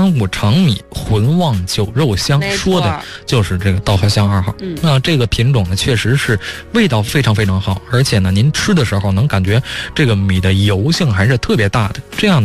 香骨长米，浑旺酒肉香，说的就是这个稻荷香2号。那这个品种呢，确实是味道非常非常好，而且呢，您吃的时候能感觉这个米的油性还是特别大的，这样呢